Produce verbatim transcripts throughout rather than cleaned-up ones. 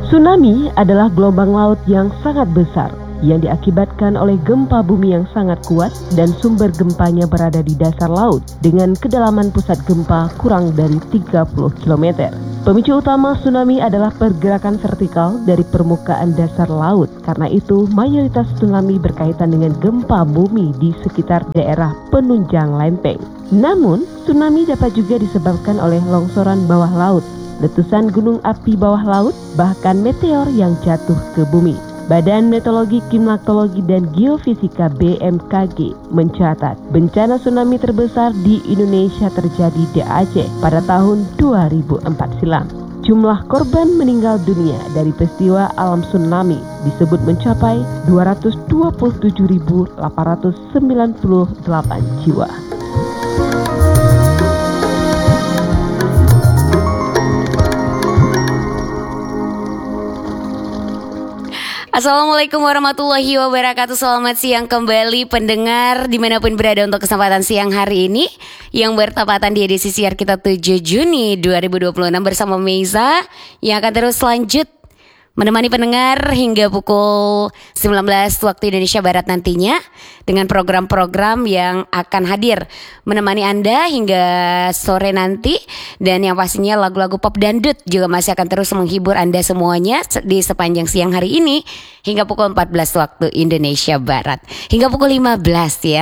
Tsunami adalah gelombang laut yang sangat besar yang diakibatkan oleh gempa bumi yang sangat kuat dan sumber gempanya berada di dasar laut dengan kedalaman pusat gempa kurang dari tiga puluh kilometer. Pemicu utama tsunami adalah pergerakan vertikal dari permukaan dasar laut. Karena itu, mayoritas tsunami berkaitan dengan gempa bumi di sekitar daerah penunjang lempeng. Namun, tsunami dapat juga disebabkan oleh longsoran bawah laut, letusan gunung api bawah laut, bahkan meteor yang jatuh ke bumi. Badan Meteorologi, Klimatologi, dan Geofisika B M K G mencatat bencana tsunami terbesar di Indonesia terjadi di Aceh pada tahun dua ribu empat silam. Jumlah korban meninggal dunia dari peristiwa alam tsunami disebut mencapai dua ratus dua puluh tujuh ribu delapan ratus sembilan puluh delapan jiwa. Assalamualaikum warahmatullahi wabarakatuh. Selamat siang kembali pendengar dimanapun berada untuk kesempatan siang hari ini yang bertepatan di edisi siar kita tujuh Juni dua ribu dua puluh enam bersama Meiza yang akan terus lanjut menemani pendengar hingga pukul sembilan belas waktu Indonesia Barat nantinya dengan program-program yang akan hadir menemani Anda hingga sore nanti, dan yang pastinya lagu-lagu pop dangdut juga masih akan terus menghibur Anda semuanya di sepanjang siang hari ini hingga pukul empat belas waktu Indonesia Barat hingga pukul lima belas ya.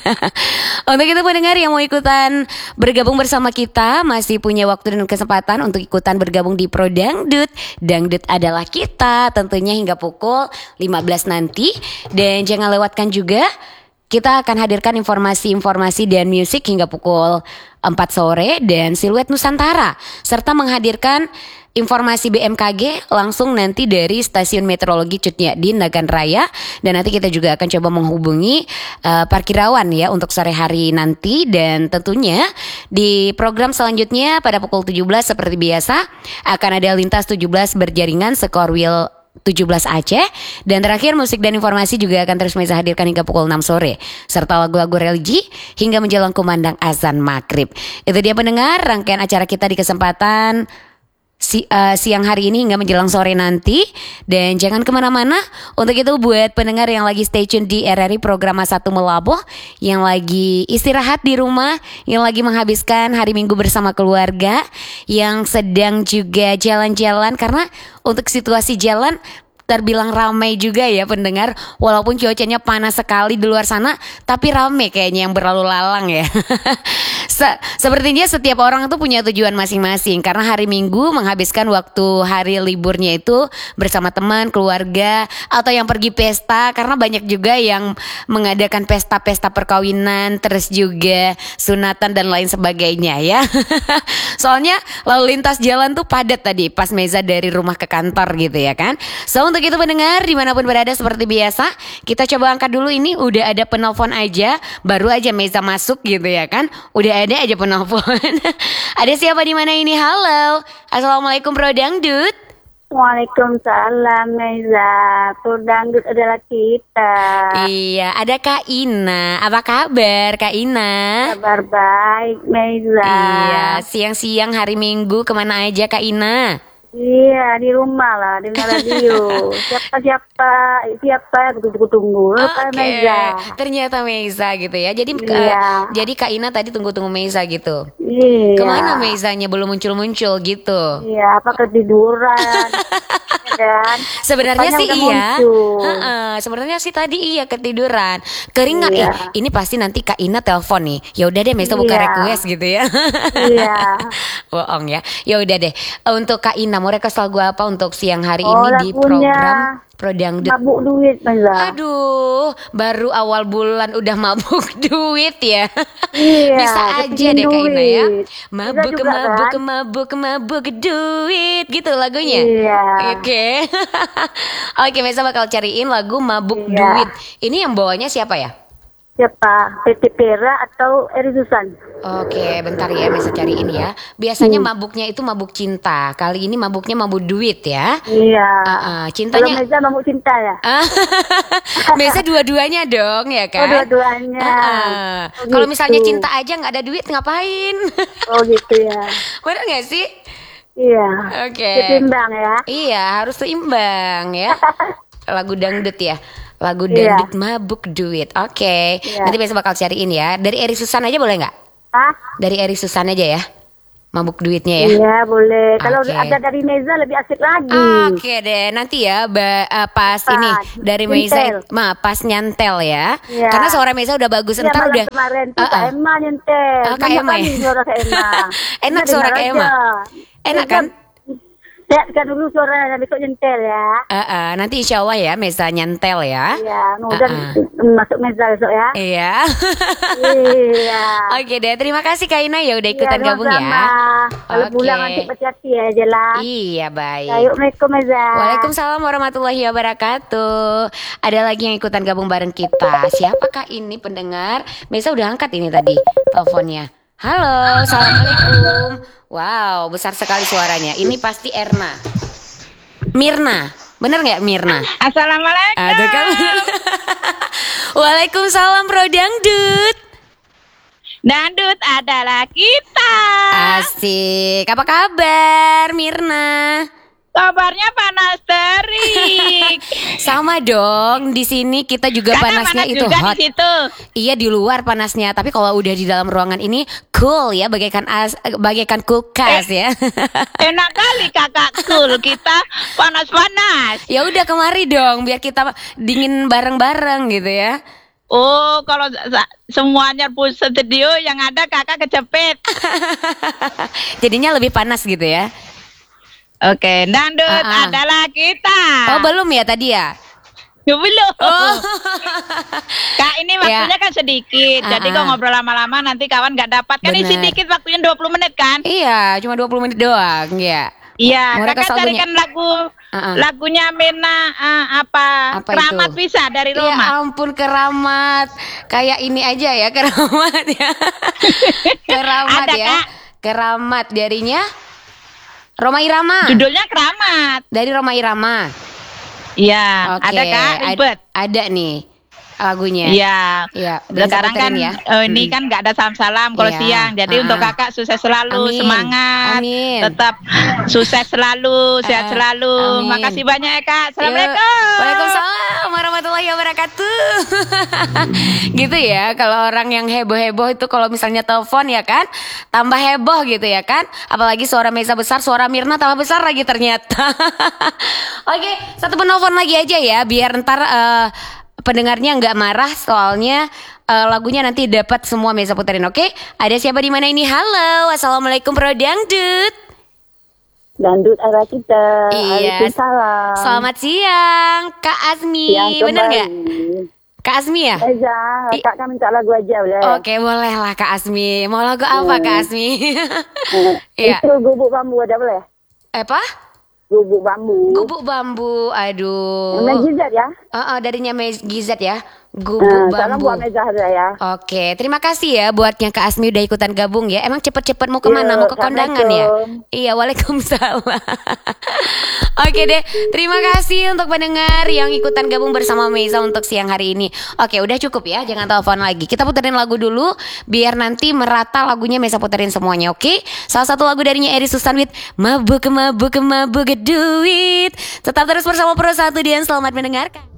Untuk itu pendengar yang mau ikutan bergabung bersama kita masih punya waktu dan kesempatan untuk ikutan bergabung di Pro Dangdut. Dangdut adalah kita tentunya hingga pukul lima belas nanti, dan jangan lewatkan juga kita akan hadirkan informasi-informasi dan musik hingga pukul empat sore dan Siluet Nusantara serta menghadirkan informasi B M K G langsung nanti dari Stasiun Meteorologi Cutnyadin Nagan Raya, dan nanti kita juga akan coba menghubungi uh, parkirawan ya untuk sore hari nanti. Dan tentunya di program selanjutnya pada pukul tujuh belas seperti biasa akan ada Lintas tujuh belas berjaringan Sekorwil tujuh belas Aceh, dan terakhir musik dan informasi juga akan terus Meiza hadirkan hingga pukul enam sore serta lagu-lagu religi hingga menjelang kumandang azan maghrib. Itu dia pendengar rangkaian acara kita di kesempatan Si, uh, siang hari ini hingga menjelang sore nanti. Dan jangan kemana-mana. Untuk itu buat pendengar yang lagi stay tune di R R I Program satu Melabuh, yang lagi istirahat di rumah, yang lagi menghabiskan hari Minggu bersama keluarga, yang sedang juga jalan-jalan, karena untuk situasi jalan terbilang ramai juga ya pendengar. Walaupun cuacanya panas sekali di luar sana, tapi ramai kayaknya yang berlalu lalang ya. Se- Sepertinya setiap orang itu punya tujuan masing-masing, karena hari Minggu menghabiskan waktu hari liburnya itu bersama teman, keluarga, atau yang pergi pesta, karena banyak juga yang mengadakan pesta-pesta perkawinan, terus juga sunatan dan lain sebagainya ya. Soalnya lalu lintas jalan tuh padat tadi pas Meiza dari rumah ke kantor gitu ya kan. So untuk itu pendengar dimanapun berada seperti biasa, kita coba angkat dulu ini. Udah ada penelpon aja, baru aja Meiza masuk gitu ya kan. Udah ada aja penelpon. Ada siapa di mana ini? Halo, assalamualaikum Pro Dangdut. Waalaikumsalam Meiza. Pro Dangdut adalah kita. Iya, ada Kak Ina. Apa kabar Kak Ina? Kabar baik Meiza. Iya, siang-siang hari Minggu kemana aja Kak Ina? Iya, di rumah lah, di radio. Siapa-siapa, siapa yang tunggu-tunggu. Oke, Meiza. ternyata Meiza gitu ya. Jadi Iya. uh, jadi Kak Ina tadi tunggu-tunggu Meiza gitu. Iya. Kemana Meizanya belum muncul-muncul gitu? Iya, apa ketiduran? Dan Sebenarnya sih iya. muncul. Heeh, sebenarnya sih tadi iya ketiduran. Keringat Iya. eh ini pasti nanti Kak Ina telepon nih. Ya udah deh Meiza buka Iya. request gitu ya. Iya. Bohong ya. Ya udah deh. Untuk Kak Ina mau request lagu apa untuk siang hari Oh, ini di lagunya program Pro Dangdut? Mabuk duit Meiza. Aduh, baru awal bulan udah mabuk duit ya. Iya, Bisa aja kepingin deh Kak Ina ya. duit. Mabuk Bisa juga, mabuk kan? mabuk mabuk duit gitu lagunya. Iya. Oke. Oke, Mesa bakal cariin lagu Mabuk Iya. Duit. Ini yang bawanya siapa ya? Siapa? Titi Pera atau Eri Susan? Oke, bentar ya Mesa cariin ya. Biasanya Hmm. mabuknya itu mabuk cinta. Kali ini mabuknya mabuk duit ya. Iya. Ah, ah, Kalau cintanya Meiza mabuk cinta ya? Mesa dua-duanya dong ya Oh, kan? dua-duanya. Ah, ah. Oh, Kalau gitu. misalnya cinta aja nggak ada duit ngapain? Oh gitu ya. Bener nggak sih? Iya. Oke. Setimbang ya. Iya, harus seimbang ya. Lagu dangdut ya. Lagu Iya. dangdut mabuk duit. Oke. Iya. Nanti besok bakal cariin ya. Dari Eri Susan aja boleh nggak? Hah? Dari Eri Susan aja ya. Mabuk duitnya ya. Iya boleh. Kalau Oke. ada dari Meza lebih asik lagi. Oke deh, nanti ya ba- eh, pas Pas, ini dari Meza, nyentel. ma pas nyantel ya. Iya. Karena suara Meza udah bagus, Iya, ntar malam udah. kemarin tuh Ah, Kak ah. Emma nyentel. Ah, Kak Nambah Emma ya? kali suara Kak Emma. Enak Kita suara dengar Kak Emma? aja. Enak Kita kan? Sehatkan dulu suaranya, besok nyentel ya. Eh, eh, nanti insya Allah ya Meza nyantel ya. Iya, mudah Ah, masuk Meza besok ya. Iya. Iya. Oke deh, terima kasih Kak Ina ya udah ikutan Iya, gabung sama-sama. ya. Kalau Oke. pulang nanti hati-hati ya jalan. Iya baik. Ayo, Assalamualaikum Meza. Waalaikumsalam warahmatullahi wabarakatuh. Ada lagi yang ikutan gabung bareng kita. Siapakah ini pendengar? Mesa udah angkat ini tadi teleponnya. Halo, assalamualaikum. Wow, besar sekali suaranya. Ini pasti Erna. Mirna, bener nggak Mirna? Assalamualaikum. Ada kan? Waalaikumsalam Bro Dangdut. Dangdut adalah kita. Asik. Apa kabar Mirna? Kabarnya panas terik. Sama dong. Di sini kita juga Karena panasnya panas itu juga hot. di situ. Iya di luar panasnya, tapi kalau udah di dalam ruangan ini cool ya, bagaikan as, bagaikan kulkas ya. Enak kali kakak cool, kita panas-panas. Ya udah kemari dong, biar kita dingin bareng-bareng gitu ya. Oh, kalau sa- semuanya pun studio yang ada kakak kecepet. Jadinya lebih panas gitu ya. Oke, dangdut Ah, ah. adalah kita. Oh belum ya tadi ya? Ya, belum. Oh. Kak, ini waktunya kan sedikit. Ah, Jadi ah. kalau ngobrol lama-lama nanti kawan nggak dapat. Kan ini Bener. sedikit waktunya dua puluh menit kan? Iya, cuma dua puluh menit doang ya. Iya, Mereka kakak selalu carikan lagu Uh-uh. lagunya Mirna uh, apa? Apa Keramat itu? bisa dari Ya rumah. ampun keramat. Kayak ini aja ya keramat ya. Keramat Ada, ya. Kak. Keramat darinya Roma Irama. Judulnya Keramat. Dari Roma Irama. Iya, Oke, ada Kak, ad- ribet. ada nih lagunya. Iya. Iya, udah Sekarang kan puterin ya. eh, ini Mm. kan nggak ada salam-salam kalau Iya. siang. Jadi Ah, untuk ah. kakak sukses selalu, Amin. semangat, Amin. tetap sukses selalu, sehat Ah, selalu. amin. Makasih banyak ya Kak. Yuk. Assalamualaikum. Waalaikumsalam warahmatullahi wabarakatuh. Gitu ya, kalau orang yang heboh-heboh itu kalau misalnya telepon ya kan, tambah heboh gitu ya kan. Apalagi suara Meza besar, suara Mirna tambah besar lagi ternyata. Oke, satu penelpon lagi aja ya, biar ntar eh, pendengarnya nggak marah soalnya eh, lagunya nanti dapat semua Meza puterin. Oke, ada siapa di mana ini? Halo, assalamualaikum Bro Dangdut. Dangdut arah kita. Iya. Waalaikumsalam. Selamat siang, Kak Azmi. Siang Bener nggak? kembali. Kak Azmi ya? Eza, I- kak kan minta lagu aja boleh. Oke, boleh lah Kak Azmi. Mau lagu apa Kak Azmi? Eh, Iya. Itu gubuk bambu ada boleh? Apa? Gubuk bambu. Gubuk bambu. Aduh. Yang Gizat ya? Oh, darinya Mez Gizat ya. Gubuk Eh, salam bambu. buat Meza Hazra ya. Oke, terima kasih ya buatnya Kak Asmi udah ikutan gabung ya. Emang cepet-cepet mau kemana? Iya, Mau ke kondangan ya? Assalamualaikum. Iya, waalaikumsalam. Oke deh, terima kasih untuk pendengar yang ikutan gabung bersama Meza untuk siang hari ini. Oke, udah cukup ya, jangan telepon lagi. Kita puterin lagu dulu, biar nanti merata lagunya Meza puterin semuanya, oke? Salah satu lagu darinya Eri Susan with Mabuk Mabuk Mabuk Duit. Tetap terus bersama Pro satu Dian, selamat mendengarkan.